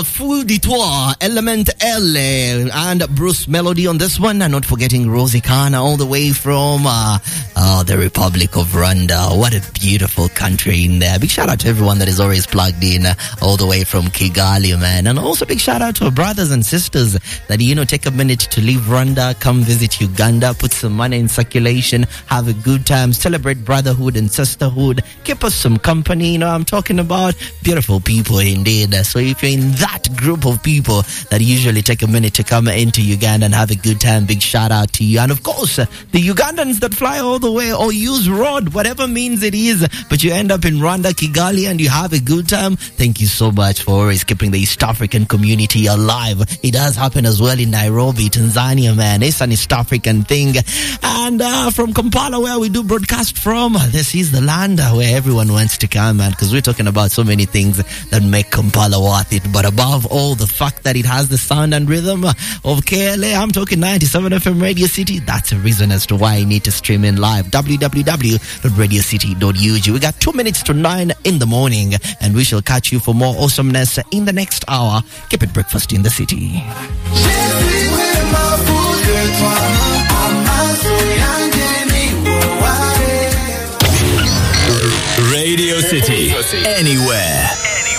Fou de Toi, Element L, and Bruce Melody on this one, and not forgetting Rosie Khan all the way from the Republic of Rwanda. What a beautiful country in there. Big shout out to everyone that is always plugged in all the way from Kigali, man. And also big shout out to our brothers and sisters that, take a minute to leave Rwanda, come visit Uganda, put some money in circulation, have a good time, celebrate brotherhood and sisterhood, keep us some company. I'm talking about beautiful people indeed. So if you're in that group of people that usually take a minute to come into Uganda and have a good time, big shout out to you. And of course, the Ugandans that fly all the way or use road, whatever means it is, but you end up in Rwanda, Kigali, and you have a good time, thank you so much for always keeping the East African community alive. It does happen as well in Nairobi, Tanzania, man. It's an East African thing. And from Kampala, where we do broadcast from, this is the land where everyone wants to come, man, because we're talking about so many things that make Kampala worth it. But above all, the fact that it has the sound and rhythm of KLA, I'm talking 97 FM Radio City. That's a reason as to why I need to stream in live. www.radiocity.ug. We got 2 minutes to 9 in the morning, and we shall catch you for more awesomeness in the next hour. Keep it breakfast in the city. Radio City. Anywhere.